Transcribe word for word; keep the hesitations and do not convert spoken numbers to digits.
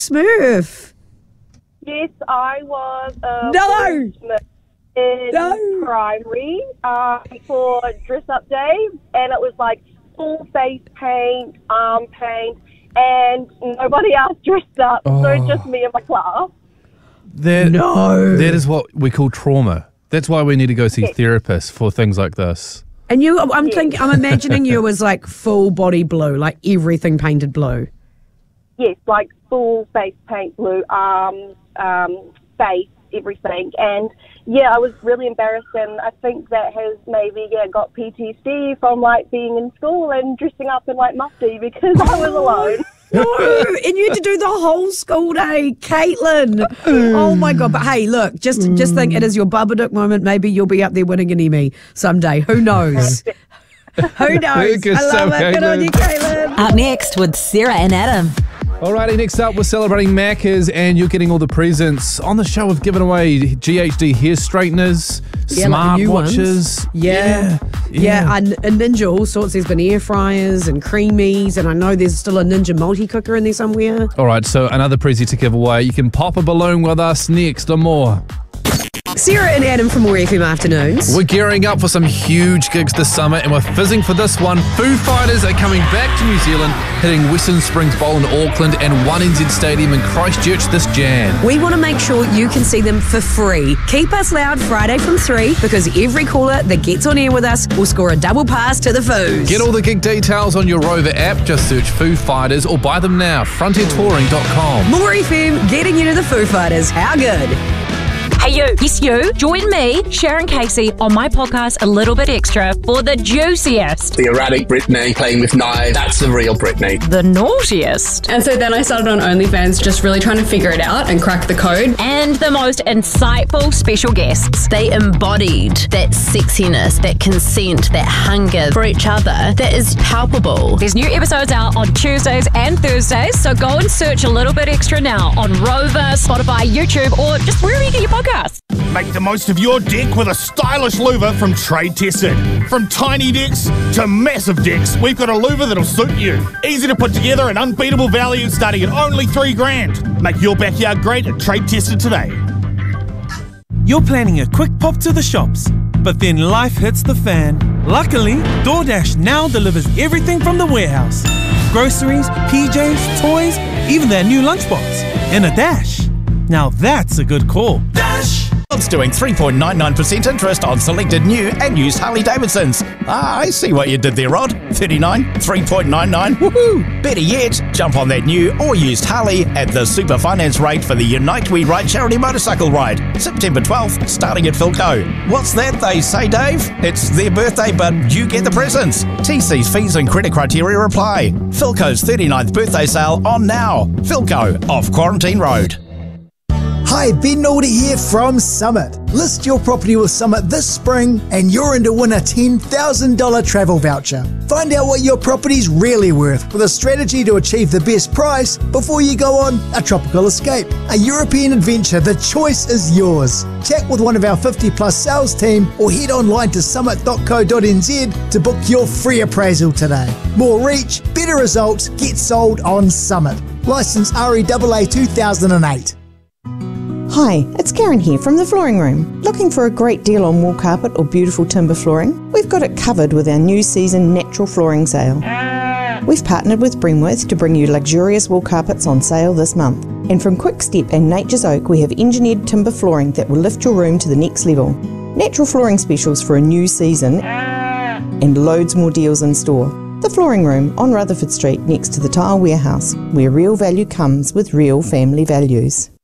Smurf? Yes, I was a No! Smurf in No! primary uh, for dress up day, and it was like full face paint, arm paint, and nobody else dressed up, Oh. so just me and my class. That, No. That is what we call trauma. That's why we need to go see Yes. therapists for things like this. And you, I'm thinking, I'm imagining you as like full body blue, like everything painted blue. Yes, like full face paint, blue arms, um, face, everything. And yeah, I was really embarrassed, and I think that has maybe yeah got P T S D from like being in school and dressing up in like mufti because I was alone. No, and you had to do the whole school day, Caitlin. Oh my God! But hey, look, just just think, it is your Babadook moment. Maybe you'll be up there winning an Emmy someday. Who knows? Who knows? Good I love stuff, it. Good on Caitlin. you, Caitlin. Up next with Sarah and Adam. Alrighty, next up we're celebrating Macca's and you're getting all the presents. On the show we've given away G H D hair straighteners, Yeah, like the new ones. smartwatches. Yeah. Yeah, and a Ninja, all sorts. There's been air fryers and creamies, and I know there's still a Ninja multi-cooker in there somewhere. Alright, so another prezi to give away. You can pop a balloon with us next or more. Sarah and Adam from More F M Afternoons. We're gearing up for some huge gigs this summer and we're fizzing for this one. Foo Fighters are coming back to New Zealand, hitting Western Springs Bowl in Auckland and one N Z Stadium in Christchurch this Jan. We want to make sure you can see them for free. Keep us loud Friday from three, because every caller that gets on air with us will score a double pass to the Foos. Get all the gig details on your Rover app. Just search Foo Fighters or buy them now. frontier touring dot com. More F M, getting you to the Foo Fighters. How good? Hey you, yes you, join me, Sharon Casey, on my podcast A Little Bit Extra for the juiciest, The erratic Britney playing with knives, that's the real Britney. the naughtiest, And so then I started on OnlyFans, just really trying to figure it out and crack the code. and the most insightful special guests. They embodied that sexiness, that consent, that hunger for each other that is palpable. There's new episodes out on Tuesdays and Thursdays, so go and search A Little Bit Extra now on Rover, Spotify, YouTube, or just wherever you get your podcasts. Make the most of your deck with a stylish louver from Trade Tested. From tiny decks to massive decks, we've got a louver that'll suit you. Easy to put together and unbeatable value starting at only three grand. Make your backyard great at Trade Tested today. You're planning a quick pop to the shops, but then life hits the fan. Luckily, DoorDash now delivers everything from the warehouse. Groceries, P Js, toys, even their new lunchbox. In a dash. Now that's a good call. Dash! Rod's doing three point nine nine percent interest on selected new and used Harley-Davidsons. Ah, I see what you did there, Rod. thirty-nine, three point nine nine, woohoo! Better yet, jump on that new or used Harley at the super finance rate for the Unite We Ride charity motorcycle ride. September twelfth, starting at Philco. What's that they say, Dave? It's their birthday, but you get the presents. T Cs, fees and credit criteria apply. Philco's thirty-ninth birthday sale on now. Philco, off Quarantine Road. Hi, Ben Nalder here from Summit. List your property with Summit this spring and you're in to win a ten thousand dollars travel voucher. Find out what your property's really worth with a strategy to achieve the best price before you go on a tropical escape. A European adventure, the choice is yours. Chat with one of our fifty plus sales team or head online to summit dot co dot n z to book your free appraisal today. More reach, better results, get sold on Summit. Licence R E A A two thousand eight. Hi, it's Karen here from the Flooring Room. Looking for a great deal on wall carpet or beautiful timber flooring? We've got it covered with our new season natural flooring sale. We've partnered with Bremworth to bring you luxurious wall carpets on sale this month. And from Quickstep and Nature's Oak, we have engineered timber flooring that will lift your room to the next level. Natural flooring specials for a new season and loads more deals in store. The Flooring Room on Rutherford Street next to the Tile Warehouse, where real value comes with real family values.